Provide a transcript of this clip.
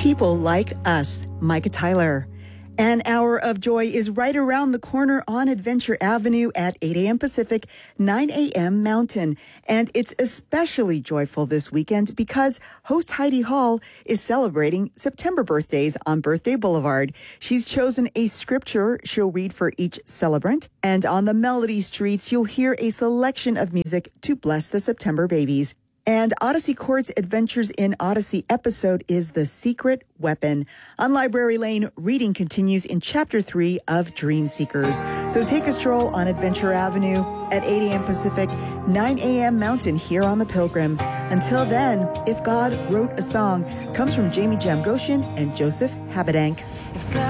People Like Us, Micah Tyler. An hour of joy is right around the corner on Adventure Avenue at 8 a.m. Pacific, 9 a.m. Mountain. And it's especially joyful this weekend because host Heidi Hall is celebrating September birthdays on Birthday Boulevard. She's chosen a scripture she'll read for each celebrant. And on the Melody Streets, you'll hear a selection of music to bless the September babies. And Odyssey Court's Adventures in Odyssey episode is The Secret Weapon. On Library Lane, reading continues in Chapter 3 of Dream Seekers. So take a stroll on Adventure Avenue at 8 a.m. Pacific, 9 a.m. Mountain here on The Pilgrim. Until then, If God Wrote a Song comes from Jamie Jamgoshen and Joseph Habedank.